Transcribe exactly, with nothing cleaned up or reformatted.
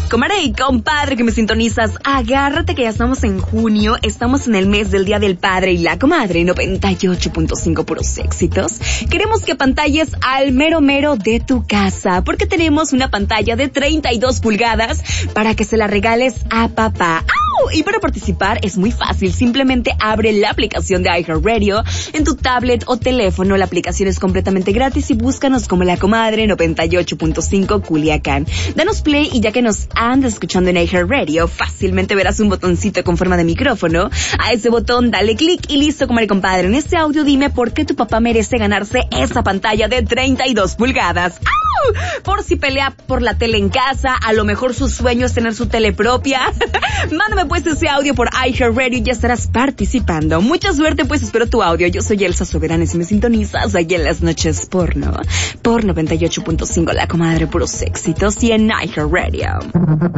Comadre y compadre que me sintonizas, agárrate que ya estamos en junio, estamos en el mes del Día del Padre y la comadre, noventa y ocho punto cinco puros éxitos. Queremos que apantalles al mero mero de tu casa, porque tenemos una pantalla de treinta y dos pulgadas para que se la regales a papá. ¡Au! Y para participar es muy fácil, simplemente abre la aplicación de iHeartRadio en tu tablet o teléfono. La aplicación es completamente gratis y búscanos como la comadre noventa y ocho punto cinco Culiacán. Danos play y ya que nos andas escuchando en iHeartRadio, fácilmente verás un botoncito con forma de micrófono. A ese botón dale clic y listo, comadre compadre. En este audio dime por qué tu papá merece ganarse esa pantalla de treinta y dos pulgadas. ¡Au! Por si pelea por la tele en casa, a lo mejor su sueño es tener su tele propia. Mándame pues ese audio por iHeartRadio y ya estarás participando. Mucha suerte, pues espero tu audio. Yo soy Elsa Soberana y si me sintonizas aquí en las noches porno, por noventa y ocho punto cinco La Comadre, puros éxitos y en iHeartRadio.